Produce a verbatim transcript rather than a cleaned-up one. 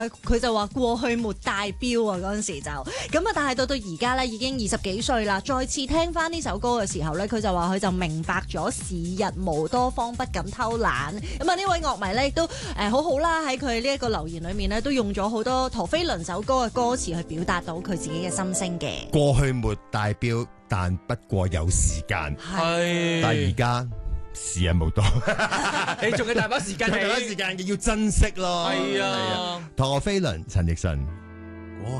佢就話過去沒帶錶啊，嗰陣時就咁啊，但係到到而家咧已經二十幾歲啦，再次聽翻呢首歌嘅時候咧，佢就話佢就明白咗時日無多方不敢偷懶。咁啊呢位樂迷咧亦都誒、呃、好好啦，喺佢呢一個留言裏面咧都用咗好多陀飛輪首歌嘅歌詞去表達到佢自己嘅心聲嘅。 過去沒帶錶，但不過有時間， 係， 但而家時日無多， 你仲有大把時間， 大把時間要珍惜咯。 係啊， 陀飛輪陳奕迅。